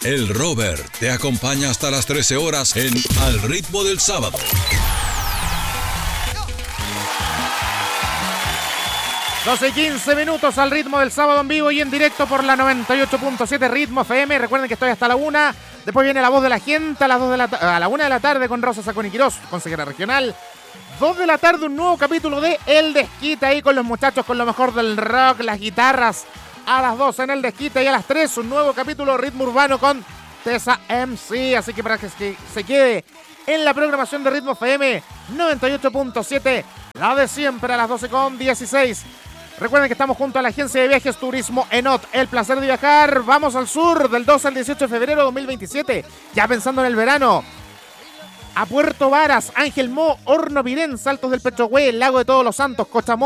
El Rover te acompaña hasta las 13 horas en Al Ritmo del Sábado. Doce y 15 minutos al Ritmo del Sábado en vivo y en directo por la 98.7 Ritmo FM. Recuerden que estoy hasta la 1. Después viene La Voz de la Gente a la 1 de la tarde con Rosa Saconi Quirós, consejera regional. 2 de la tarde un nuevo capítulo de El Desquite ahí con los muchachos con lo mejor del rock, las guitarras. A las 2 en El Desquite y a las 3 un nuevo capítulo de Ritmo Urbano con Tessa MC. Así que para que se quede en la programación de Ritmo FM 98.7, la de siempre a las 12:16. Recuerden que estamos junto a la agencia de viajes Turismo Enot. El placer de viajar. Vamos al sur del 12 al 18 de febrero de 2027. Ya pensando en el verano. A Puerto Varas, Ángel Mo, Horno Virén, Saltos del Pechohue, el Lago de Todos los Santos, Cochamó.